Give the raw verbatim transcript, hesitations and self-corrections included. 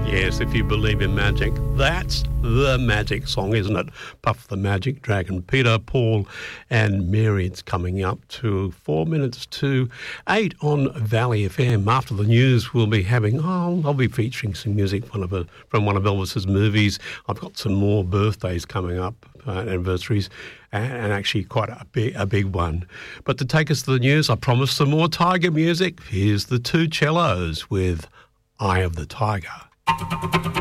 Yes, if you believe in magic, that's the magic song, isn't it? Puff the Magic Dragon. Peter, Paul and Mary. It's coming up to four minutes to eight on Valley F M. After the news, we'll be having, oh, I'll be featuring some music from one of, from one of Elvis's movies. I've got some more birthdays coming up, uh, anniversaries, and, and actually quite a big, a big one. But to take us to the news, I promised some more Tiger music. Here's the Two Cellos with Eye of the Tiger.